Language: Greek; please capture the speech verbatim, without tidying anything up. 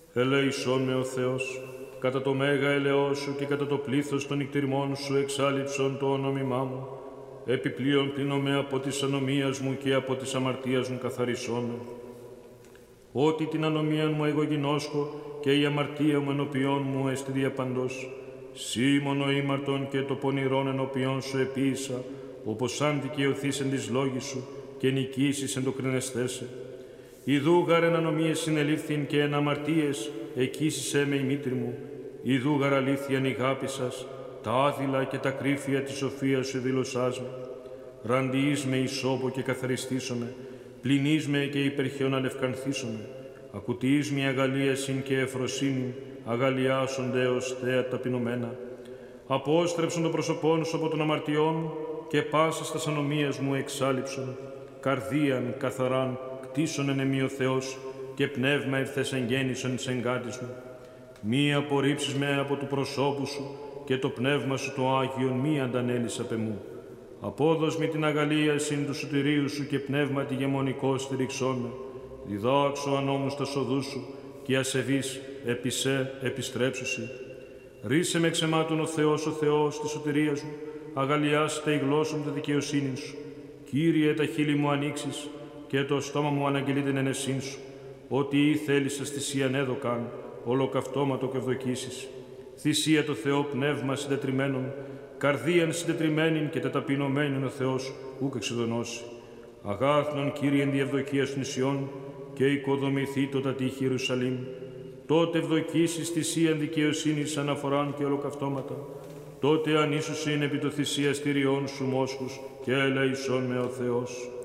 Ελέησόν με ο Θεός, κατά το μέγα ελαιό σου και κατά το πλήθος των νυκτηριμών σου εξάλληψον το όνομά μου, επιπλέον πλήνομαι από της ανομίας μου και από της αμαρτίας μου καθαρισόν με. Ότι την ανομία μου εγώ γινώσκω και η αμαρτία μου ενωπιών μου εστι διαπαντός. Σύ μόνο ήμαρτον και το πονηρόν ενωπιών σου επίησα, όπως αν δικαιωθείς εν της λόγης σου και νικήσεις εν το κρινεστέσαι. Ιδού γαρ εν ανομίες συνελήφθην και εν αμαρτίες εκείσισέ με η μήτρη μου. Ιδού γαρ αλήθειαν η αγάπη σας, τα άδειλα και τα κρύφια της σοφίας σου δήλωσάς με. Ραντιείς με ισόπο και καθαριστήσομαι, πληνείς με και υπερχαιόν αλευκανθήσομαι. Ακουτιείς με αγαλίασιν και εφροσύνην, αγαλιάσονται ως θέα ταπεινωμένα. Απόστρεψον το πρόσωπόν σου από των αμαρτιών και πάσας τας ανομίας μου εξάλληψον. Καρδίαν καθαράν κτίσον εν εμεί ο Θεός και πνεύμα ήρθες εγγέννησον εις εγκάτης μου. Μη απορρίψεις με από του προσώπου σου και το πνεύμα σου το Άγιον μη αντανέλεις απ' εμού. Απόδος με την αγαλίασιν του σωτηρίου σου και πνεύμα τη γεμονικό στηριξόν με. Διδάξω ανώμους τα σοδούς σου και ασεβείς επί σε επιστρέψουσι. Ρίσε με ξεμάτων ο Θεός ο Θεός της σωτηρίας μου, αγαλιάστε η γλώσσα μου τη δικαιοσύνη σου. Κύριε, τα χείλη μου ανοίξεις και το στόμα μου αναγγελεί την ενεσύν σου. Ό,τι ή θέλησες θυσίαν έδωκαν, ολοκαυτώματο και ευδοκίσεις. Θυσία το Θεό πνεύμα συντετριμένων, καρδίαν συντετριμένην και τεταπεινωμένην ο Θεός ούκ εξεδονώσει. Αγάθνον Κύριε εν διευδοκία των νησιών και οικοδομηθεί το τα τείχη Ιερουσαλήμ. Τότε ευδοκίσεις θυσίαν δικαιοσύνης αναφοράν και ολοκαυτώματα. Τότε ανίσουσιν επί το θυσιαστήριόν σου μόσχους και ελέησόν με ο Θεός.